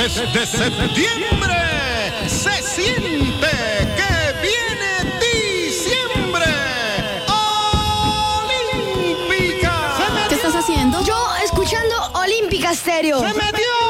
Desde septiembre se siente que viene diciembre. Olímpica. ¿Qué estás haciendo? Yo escuchando Olímpica Stereo. ¡Se metió!